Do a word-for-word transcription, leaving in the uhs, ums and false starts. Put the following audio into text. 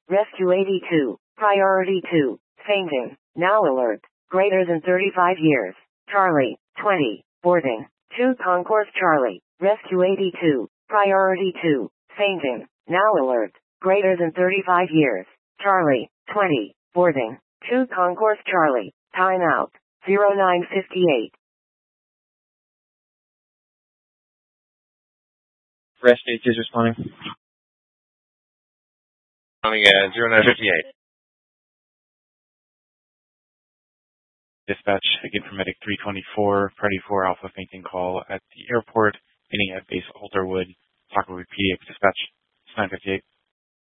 Rescue eighty-two. Priority two. Fainting. Now alert. Greater than thirty-five years. Charlie. twenty. Boarding. two Concourse Charlie. Rescue eighty-two. Priority two. Fainting. Now alert. Greater than thirty-five years. Charlie. twenty. Boarding. two Concourse Charlie. Time out. zero nine fifty-eight. Rest eight is responding. Responding at zero nine fifty-eight. Dispatch, again from Medic three twenty-four, Priority four Alpha fainting call at the airport, meeting at base Alderwood, Talk with P D X dispatch, nine fifty-eight.